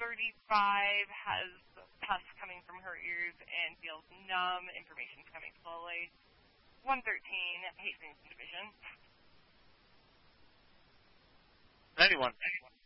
has pus coming from her ears and feels numb. Information's coming slowly. 113, Hastings Division. 91.